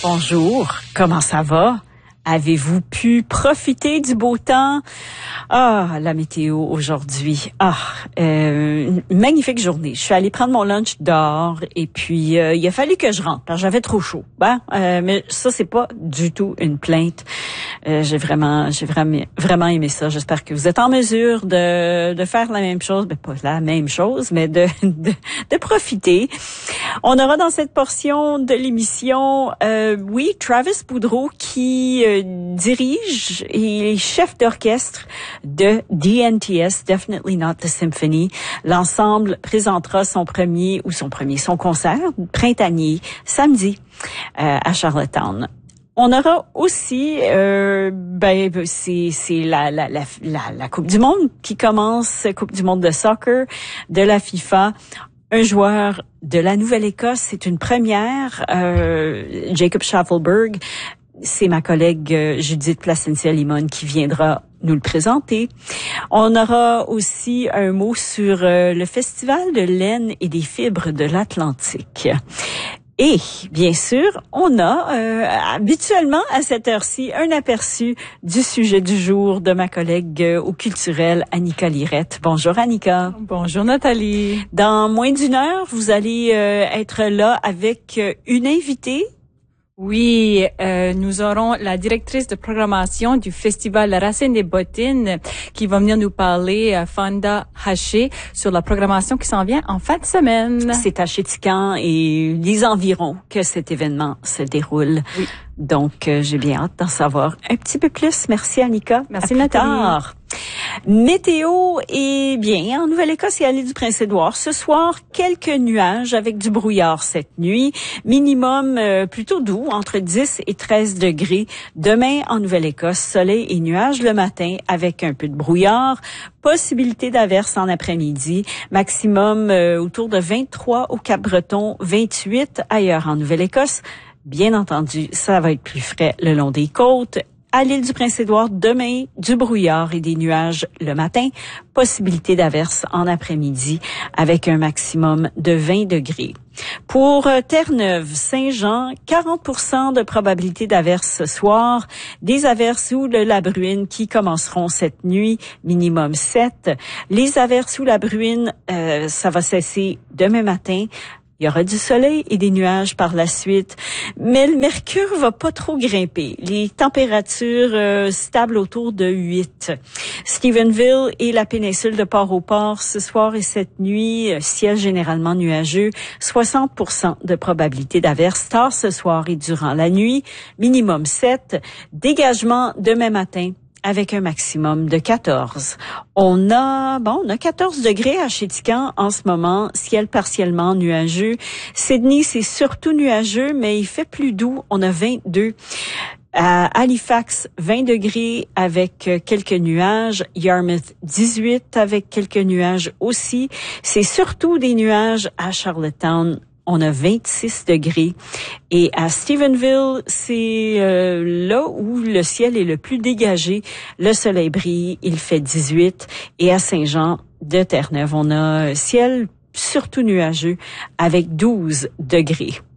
Bonjour, comment ça va? Avez-vous pu profiter du beau temps? Ah, la météo aujourd'hui. Une magnifique journée. Je suis allée prendre mon lunch dehors et puis il a fallu que je rentre parce que j'avais trop chaud. Mais ça, c'est pas du tout une plainte. J'ai vraiment aimé ça. J'espère que vous êtes en mesure de faire la même chose. Ben, pas la même chose, mais de profiter. On aura dans cette portion de l'émission, Travis Boudreau qui dirige et est chef d'orchestre de DNTS, Definitely Not the Symphony. L'ensemble présentera son concert printanier samedi à Charlottetown. On aura aussi, c'est la Coupe du Monde qui commence, Coupe du Monde de soccer de la FIFA. Un joueur de la Nouvelle-Écosse, c'est une première, Jacob Schaffelberg. C'est ma collègue Judith Placencia-Limon qui viendra nous le présenter. On aura aussi un mot sur le Festival de laine et des fibres de l'Atlantique. Et, bien sûr, on a habituellement à cette heure-ci un aperçu du sujet du jour de ma collègue au culturel, Annika Lirette. Bonjour, Annika. Bonjour, Nathalie. Dans moins d'une heure, vous allez être là avec une invitée. Oui, nous aurons la directrice de programmation du Festival La Racine des Bottines qui va venir nous parler, Fonda Haché, sur la programmation qui s'en vient en fin de semaine. C'est à Chéticamp et les environs que cet événement se déroule. Oui. Donc, j'ai bien hâte d'en savoir un petit peu plus. Merci, Annika. Merci, Nathalie. Nathalie. Météo, en Nouvelle-Écosse et à l'île du Prince-Édouard, ce soir, quelques nuages avec du brouillard cette nuit. Minimum plutôt doux, entre 10 et 13 degrés. Demain, en Nouvelle-Écosse, soleil et nuages le matin avec un peu de brouillard. Possibilité d'averse en après-midi. Maximum autour de 23 au Cap-Breton, 28 ailleurs en Nouvelle-Écosse. Bien entendu, ça va être plus frais le long des côtes. À l'île du Prince-Édouard, demain, du brouillard et des nuages le matin. Possibilité d'averse en après-midi avec un maximum de 20 degrés. Pour Terre-Neuve, Saint-Jean, 40% de probabilité d'averse ce soir. Des averses sous le Labruine qui commenceront cette nuit, minimum 7. Les averses sous la Bruine, ça va cesser demain matin. Il y aura du soleil et des nuages par la suite, mais le mercure va pas trop grimper. Les températures stables autour de 8. Stephenville et la péninsule de Port-au-Port ce soir et cette nuit, ciel généralement nuageux, 60% de probabilité d'averse tard ce soir et durant la nuit, minimum 7. Dégagement demain matin avec un maximum de 14. On a 14 degrés à Chéticamp en ce moment, ciel partiellement nuageux. Sydney, c'est surtout nuageux, mais il fait plus doux. On a 22. À Halifax, 20 degrés avec quelques nuages. Yarmouth, 18 avec quelques nuages aussi. C'est surtout des nuages à Charlottetown. On a 26 degrés. Et à Stephenville, c'est là où le ciel est le plus dégagé. Le soleil brille, il fait 18. Et à Saint-Jean de Terre-Neuve, on a ciel surtout nuageux avec 12 degrés.